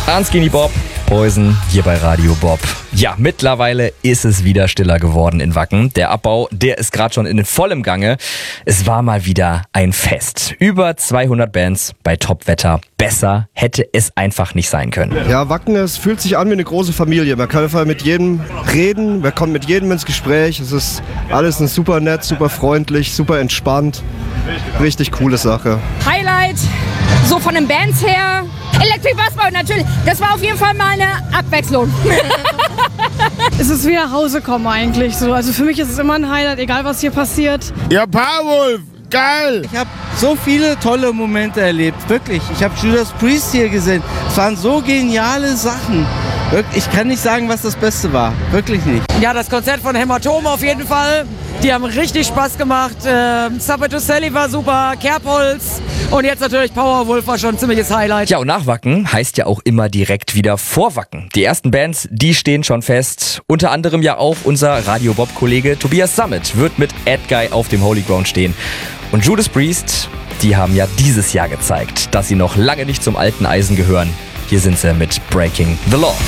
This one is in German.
Skinny Bob, Poison hier bei Radio Bob. Ja, mittlerweile ist es wieder stiller geworden in Wacken. Der Abbau, der ist gerade schon in vollem Gange. Es war mal wieder ein Fest. Über 200 Bands bei Topwetter. Besser hätte es einfach nicht sein können. Ja, Wacken, es fühlt sich an wie eine große Familie. Man kann einfach mit jedem reden, man kommt mit jedem ins Gespräch. Es ist alles super nett, super freundlich, super entspannt. Richtig coole Sache. Highlight, so von den Bands her. Electric Bassball natürlich, das war auf jeden Fall mal eine Abwechslung. Es ist wie nach Hause kommen eigentlich so. Also für mich ist es immer ein Highlight, egal was hier passiert. Ja, Powerwolf, geil! Ich habe so viele tolle Momente erlebt, wirklich. Ich habe Judas Priest hier gesehen. Es waren so geniale Sachen. Ich kann nicht sagen, was das Beste war. Wirklich nicht. Ja, das Konzert von Hämatom auf jeden Fall. Die haben richtig Spaß gemacht. Sabato Sally war super, Kerbholz und jetzt natürlich Powerwolf war schon ein ziemliches Highlight. Ja, und nach Wacken heißt ja auch immer direkt wieder vor Wacken. Die ersten Bands, die stehen schon fest. Unter anderem ja auch unser Radio Bob-Kollege Tobias Sammet wird mit Edguy auf dem Holy Ground stehen. Und Judas Priest, die haben ja dieses Jahr gezeigt, dass sie noch lange nicht zum alten Eisen gehören. Hier sind sie mit Breaking the Law.